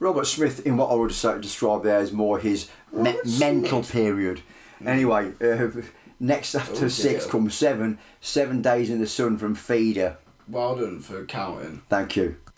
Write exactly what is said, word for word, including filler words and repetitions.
Robert Smith, in what I would say, describe there, is more his me- mental period. Anyway, uh, next after Oh, six dear. comes seven. Seven days in the sun from Feeder. Well done for counting. Thank you.